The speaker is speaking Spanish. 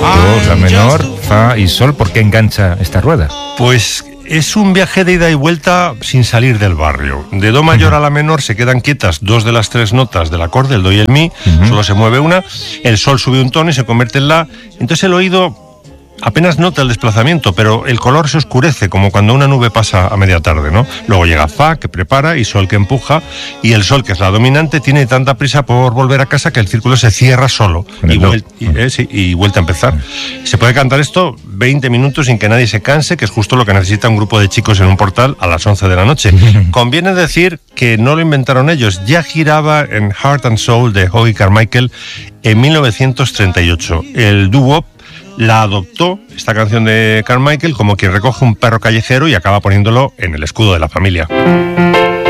Do, la menor, fa y sol. ¿Por qué engancha esta rueda? Pues es un viaje de ida y vuelta sin salir del barrio. De do mayor a la menor se quedan quietas dos de las tres notas del acorde, el do y el mi, solo se mueve una, el sol sube un tono y se convierte en la. Entonces el oído apenas nota el desplazamiento, pero el color se oscurece, como cuando una nube pasa a media tarde, ¿no? Luego llega fa, que prepara, y sol, que empuja, y el sol, que es la dominante, tiene tanta prisa por volver a casa que el círculo se cierra solo y vuelta a empezar. Se puede cantar esto 20 minutos sin que nadie se canse, que es justo lo que necesita un grupo de chicos en un portal a las 11 de la noche. Conviene decir que no lo inventaron ellos, ya giraba en Heart and Soul de Hoagy Carmichael en 1938. El doo-wop la adoptó, esta canción de Carmichael, como quien recoge un perro callejero y acaba poniéndolo en el escudo de la familia.